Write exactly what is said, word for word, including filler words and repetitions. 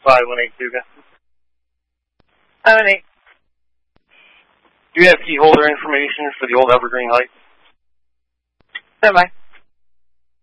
five one eight two. five one eight. Do you have key holder information for the old Evergreen Heights? Bye-bye.